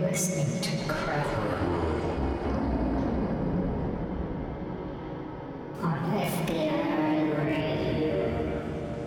listening to Crack on FBI Radio.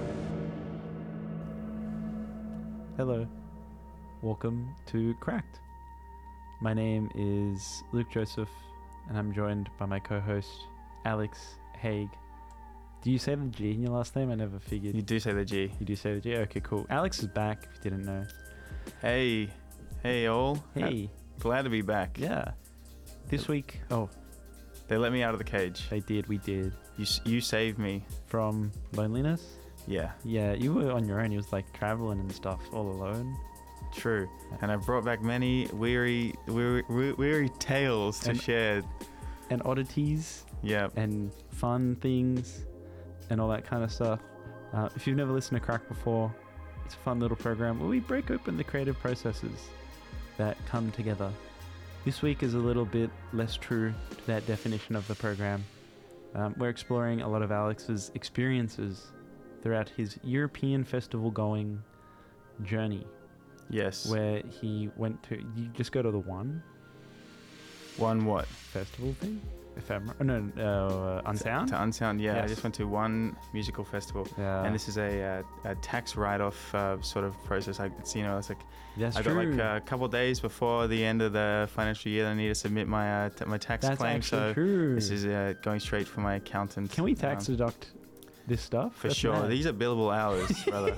Hello, welcome to Cracked. My name is Luke Joseph, and I'm joined by my co-host Alex Haig. Do you say the G in your last name? I never figured. You do say the G. You do say the G? Okay, cool. Alex is back, if you didn't know. Hey all. Hey. Glad to be back. Yeah. This week, They let me out of the cage. we did. You saved me. From loneliness? Yeah, Yeah, you were on your own. You was like traveling and stuff all alone. true. And I brought back many weary tales to And- share. And oddities Yeah. and fun things and all that kind of stuff. If you've never listened to Crack before, it's a fun little program where we break open the creative processes that come together. This week is a little bit less true to that definition of the program. We're exploring a lot of Alex's experiences throughout his European festival going journey, Yes. where he went to, you just go to the one One what? festival thing? Unsound? To Unsound, yeah. I Yes. just went to one musical festival. Yeah. And this is a tax write-off sort of process. It's like That's I true. got like a couple of days before the end of the financial year. I need to submit my my tax That's claim. actually So true. this is going straight for my accountant. Can we tax deduct this stuff? For That's sure. mad. These are billable hours, brother.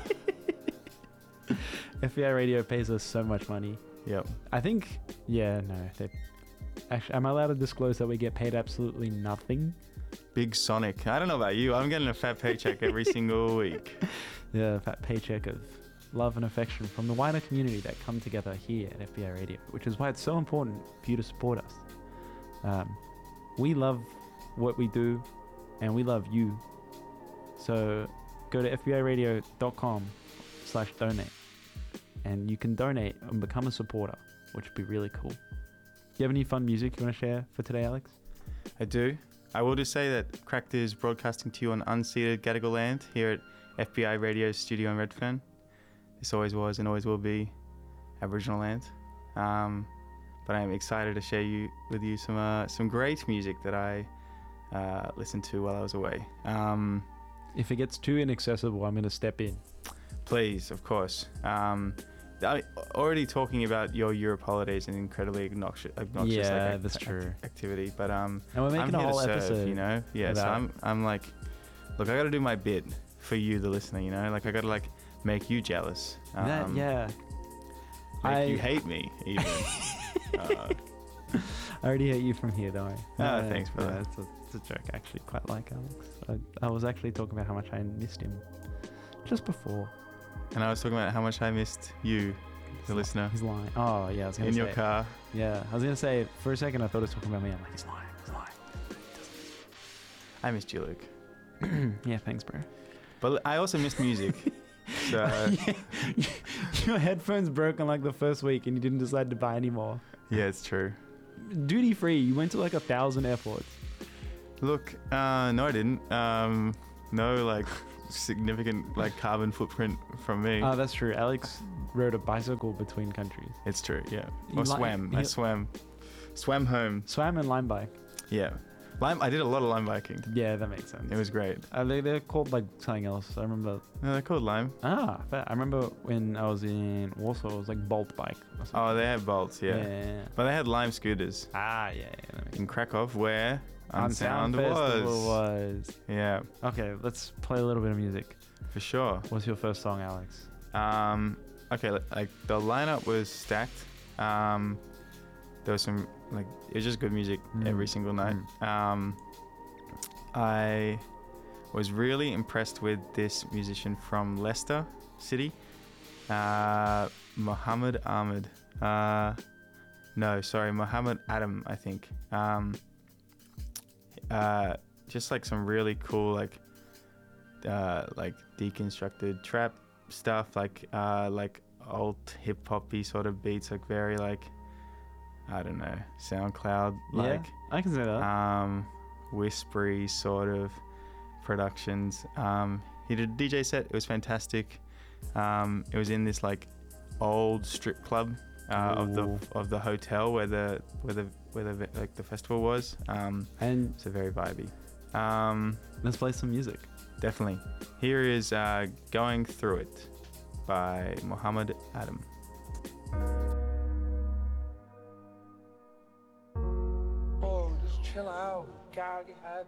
FBI Radio pays us so much money. Yep. I think, actually, am I allowed to disclose that we get paid absolutely nothing? Big Sonic. I don't know about you. I'm getting a fat paycheck every single week. Yeah, that paycheck of love and affection from the wider community that come together here at FBI Radio, which is why it's so important for you to support us. We love what we do, and we love you. So go to fbiradio.com/donate, and you can donate and become a supporter, which would be really cool. Do you have any fun music you want to share for today, Alex? I do. I will just say that Cracked is broadcasting to you on unceded Gadigal land here at FBI Radio Studio in Redfern. This always was and always will be Aboriginal land. But I am excited to share with you some great music that I listened to while I was away. If it gets too inaccessible, I'm going to step in. Please, of course. Already talking about your Europe holidays and incredibly obnoxious Yeah, that's true. activity, but And we're making I'm a here whole to serve, episode. you know. Yeah, so about- I'm like, look, I got to do my bit for you, the listener. You know, like I got to like make you jealous. Make you hate me even. I already hate you from here, don't I? Thanks, brother. Yeah, it's a joke. I actually quite like Alex. I was actually talking about how much I missed him just before. And I was talking about how much I missed you, the listener, He's lying. Oh, yeah, I was going to in say. your car. Yeah, I was going to say, for a second I thought he was talking about me. I'm like, he's lying. I missed you, Luke. Yeah, thanks, bro. But I also missed music. So Your headphones broke on like the first week and you didn't decide to buy any more. yeah, it's true. Duty free, you went to like 1,000 airports. Look, no, I didn't. No, like significant like carbon footprint from me. Oh, that's true. Alex rode a bicycle between countries. It's true, yeah. You Or li- swam. you- I swam home. Swam and line bike. Yeah, I did a lot of lime biking. Yeah, that makes sense. It was great. They're called like something else. I remember. No, they're called lime. Fair. I remember when I was in Warsaw, it was like Bolt bike or something. Oh, they had bolts, yeah. Yeah. But they had lime scooters Yeah, that makes in Krakow, where Unsound Unsound Festival was. was. Yeah, Okay, let's play a little bit of music. for sure. What's your first song, Alex? Okay, like the lineup was stacked. There was some like it was just good music every single night. I was really impressed with this musician from Leicester City, Muhammad Ahmed. Muhammad Adam, I think. Just like some really cool like deconstructed trap stuff, like alt hip hoppy sort of beats, like very like I don't know, SoundCloud like. Yeah, I can say that. Whispery sort of productions. He did a DJ set. It was fantastic. It was in this like old strip club Ooh. of the hotel where the like the festival was. And So very vibey. let's play some music. Definitely. Here is Going Through It by Muhammad Adam. Oh, just chill out. Get out of your head.